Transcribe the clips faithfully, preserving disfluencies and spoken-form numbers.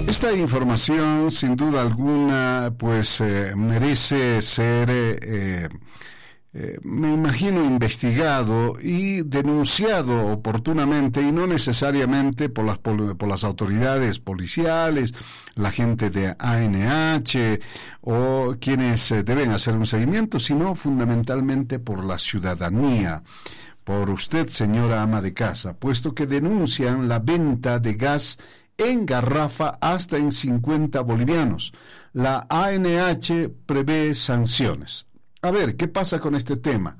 Esta información, sin duda alguna, pues eh, merece ser, eh, eh, me imagino, investigado y denunciado oportunamente, y no necesariamente por las, por las autoridades policiales, la gente de A N H o quienes eh, deben hacer un seguimiento, sino fundamentalmente por la ciudadanía. Por usted, señora ama de casa, puesto que denuncian la venta de gas en garrafa hasta en cincuenta bolivianos. La A N H prevé sanciones. A ver, ¿qué pasa con este tema?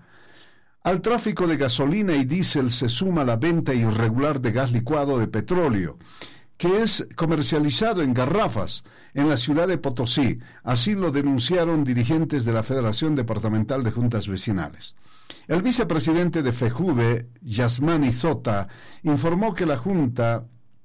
Al tráfico de gasolina y diésel se suma la venta irregular de gas licuado de petróleo, que es comercializado en garrafas en la ciudad de Potosí. Así lo denunciaron dirigentes de la Federación Departamental de Juntas Vecinales. El vicepresidente de FEJUVE, Yasmani Zota, informó que la Junta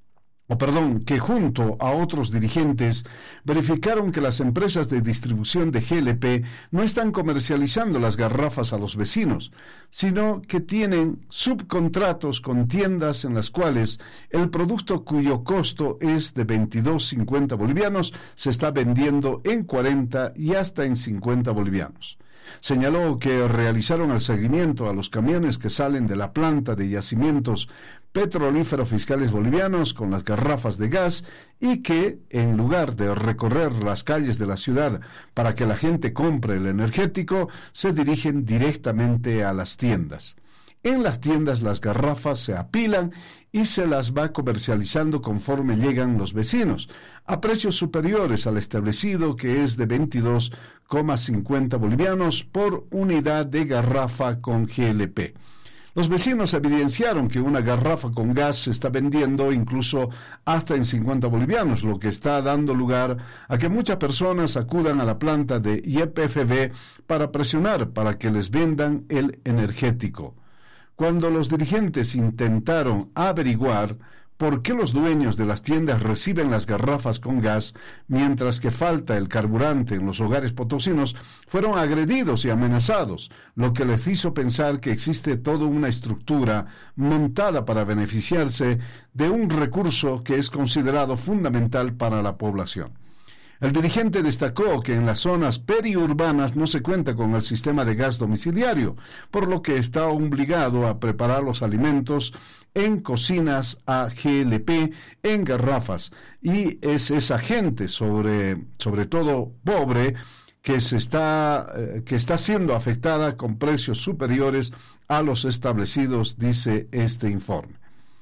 o perdón, que junto a otros dirigentes verificaron que las empresas de distribución de G L P no están comercializando las garrafas a los vecinos, sino que tienen subcontratos con tiendas en las cuales el producto cuyo costo es de veintidós cincuenta bolivianos se está vendiendo en cuarenta y hasta en cincuenta bolivianos. Señaló que realizaron el seguimiento a los camiones que salen de la planta de yacimientos petrolíferos fiscales bolivianos con las garrafas de gas y que, en lugar de recorrer las calles de la ciudad para que la gente compre el energético, se dirigen directamente a las tiendas. En las tiendas las garrafas se apilan y se las va comercializando conforme llegan los vecinos, a precios superiores al establecido, que es de veintidós coma cincuenta bolivianos por unidad de garrafa con G L P. Los vecinos evidenciaron que una garrafa con gas se está vendiendo incluso hasta en cincuenta bolivianos, lo que está dando lugar a que muchas personas acudan a la planta de Y P F B para presionar para que les vendan el energético. Cuando los dirigentes intentaron averiguar por qué los dueños de las tiendas reciben las garrafas con gas, mientras que falta el carburante en los hogares potosinos, fueron agredidos y amenazados, lo que les hizo pensar que existe toda una estructura montada para beneficiarse de un recurso que es considerado fundamental para la población. El dirigente destacó que en las zonas periurbanas no se cuenta con el sistema de gas domiciliario, por lo que está obligado a preparar los alimentos en cocinas a G L P en garrafas, y es esa gente, sobre, sobre todo pobre, que se está, eh, que está siendo afectada con precios superiores a los establecidos, dice este informe.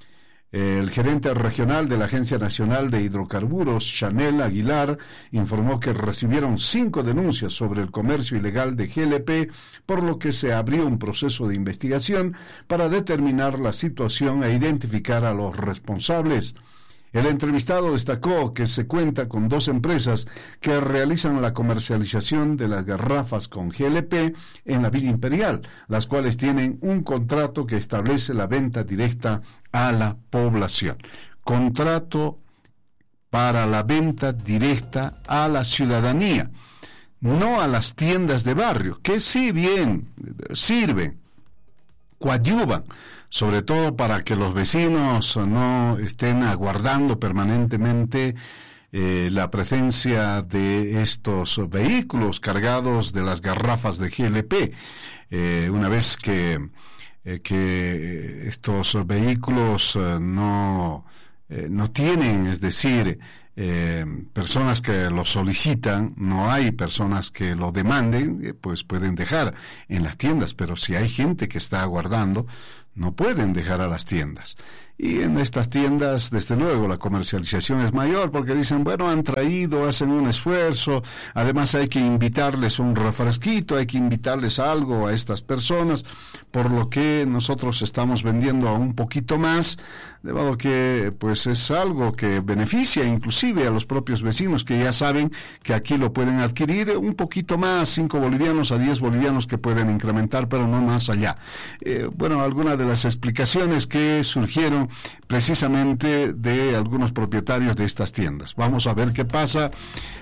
El gerente regional de la Agencia Nacional de Hidrocarburos, Chanel Aguilar, informó que recibieron cinco denuncias sobre el comercio ilegal de G L P, por lo que se abrió un proceso de investigación para determinar la situación e identificar a los responsables. El entrevistado destacó que se cuenta con dos empresas que realizan la comercialización de las garrafas con G L P en la Villa Imperial, las cuales tienen un contrato que establece la venta directa a la población. Contrato para la venta directa a la ciudadanía, no a las tiendas de barrio, que sí bien sirven, coadyuvan, sobre todo para que los vecinos no estén aguardando permanentemente eh, la presencia de estos vehículos cargados de las garrafas de G L P. Eh, una vez que, eh, que estos vehículos eh, no, eh, no tienen, es decir, Eh, personas que lo solicitan, no hay personas que lo demanden, eh, pues pueden dejar en las tiendas, pero si hay gente que está aguardando, no pueden dejar a las tiendas. Y en estas tiendas, desde luego, la comercialización es mayor, porque dicen, bueno, han traído, hacen un esfuerzo, además hay que invitarles un refresquito, hay que invitarles algo a estas personas, por lo que nosotros estamos vendiendo a un poquito más, de modo que pues es algo que beneficia inclusive a los propios vecinos, que ya saben que aquí lo pueden adquirir un poquito más, cinco bolivianos a diez bolivianos que pueden incrementar, pero no más allá. Eh, bueno, algunas de las explicaciones que surgieron precisamente de algunos propietarios de estas tiendas. Vamos a ver qué pasa.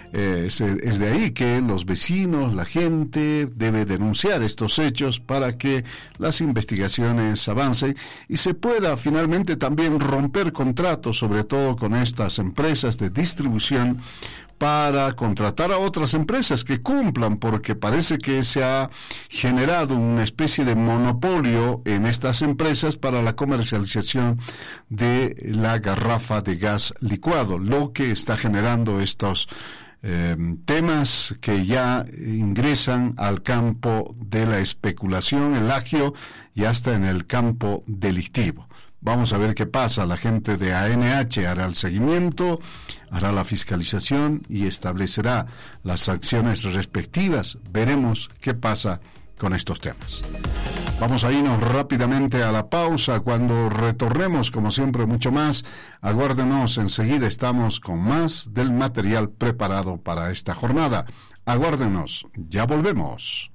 Eh, es, es de ahí que los vecinos, la gente debe denunciar estos hechos para que las investigaciones avancen y se pueda finalmente también romper contratos, sobre todo con estas empresas de distribución, para contratar a otras empresas que cumplan, porque parece que se ha generado una especie de monopolio en estas empresas para la comercialización de la garrafa de gas licuado, lo que está generando estos eh, temas que ya ingresan al campo de la especulación, el agio y hasta en el campo delictivo. Vamos a ver qué pasa. La gente de A N H hará el seguimiento, hará la fiscalización y establecerá las sanciones respectivas. Veremos qué pasa con estos temas. Vamos a irnos rápidamente a la pausa. Cuando retornemos, como siempre, mucho más. Aguárdenos, enseguida estamos con más del material preparado para esta jornada. Aguárdenos, ya volvemos.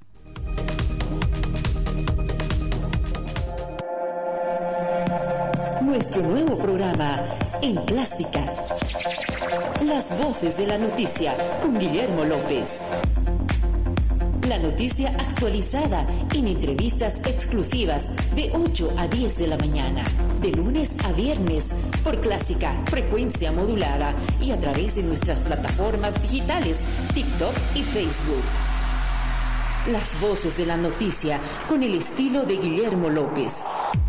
Nuestro nuevo programa en Clásica. Las voces de la noticia con Guillermo López. La noticia actualizada en entrevistas exclusivas de ocho a diez de la mañana, de lunes a viernes, por Clásica, frecuencia modulada y a través de nuestras plataformas digitales, TikTok y Facebook. Las voces de la noticia con el estilo de Guillermo López.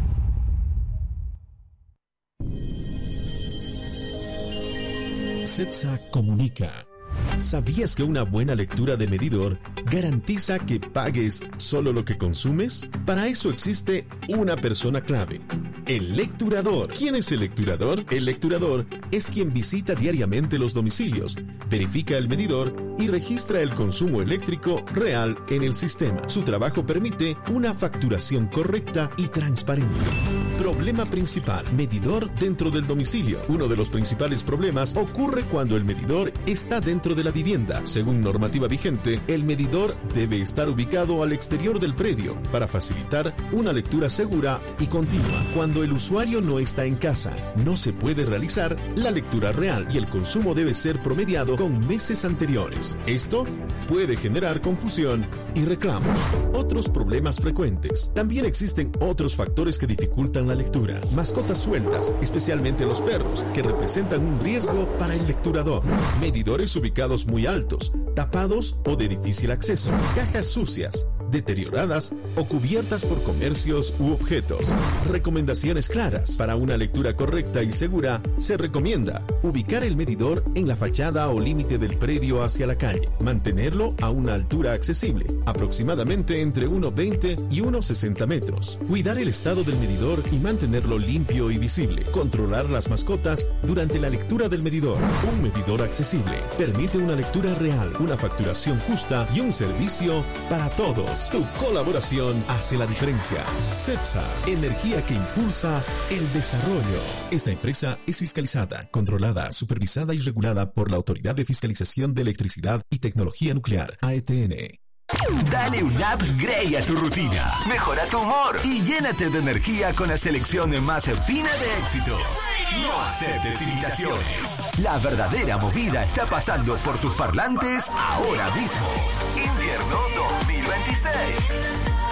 CEPSA comunica. ¿Sabías que una buena lectura de medidor garantiza que pagues solo lo que consumes? Para eso existe una persona clave: el lecturador. ¿Quién es el lecturador? El lecturador es quien visita diariamente los domicilios, verifica el medidor y registra el consumo eléctrico real en el sistema. Su trabajo permite una facturación correcta y transparente. Problema principal: medidor dentro del domicilio. Uno de los principales problemas ocurre cuando el medidor está dentro de la vivienda. Según normativa vigente, el medidor debe estar ubicado al exterior del predio para facilitar una lectura segura y continua. Cuando el usuario no está en casa, no se puede realizar la lectura real y el consumo debe ser promediado con meses anteriores. Esto puede generar confusión y reclamos. Otros problemas frecuentes. También existen otros factores que dificultan la lectura. Mascotas sueltas, especialmente los perros, que representan un riesgo para el lecturador. Medidores ubicados muy altos, tapados o de difícil acceso. Cajas sucias, deterioradas o cubiertas por comercios u objetos. Recomendaciones claras. Para una lectura correcta y segura, se recomienda ubicar el medidor en la fachada o límite del predio hacia la calle. Mantenerlo a una altura accesible, aproximadamente entre uno veinte y uno sesenta metros. Cuidar el estado del medidor y mantenerlo limpio y visible. Controlar las mascotas durante la lectura del medidor. Un medidor accesible permite una lectura real, una facturación justa y un servicio para todos. Tu colaboración hace la diferencia. CEPSA, energía que impulsa el desarrollo. Esta empresa es fiscalizada, controlada, supervisada y regulada por la Autoridad de Fiscalización de Electricidad y Tecnología Nuclear, A E T N. Dale un upgrade a tu rutina, mejora tu humor y llénate de energía con la selección más fina de éxitos. No aceptes imitaciones. La verdadera movida está pasando por tus parlantes ahora mismo. Invierno dos mil veintiséis.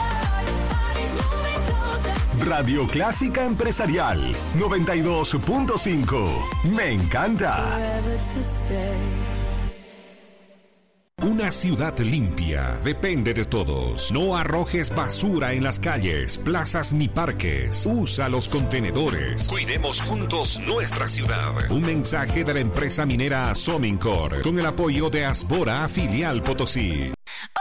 Radio Clásica Empresarial noventa y dos punto cinco. Me encanta. Una ciudad limpia depende de todos. No arrojes basura en las calles, plazas ni parques. Usa los contenedores. Cuidemos juntos nuestra ciudad. Un mensaje de la empresa minera Somincor con el apoyo de Asbora, filial Potosí.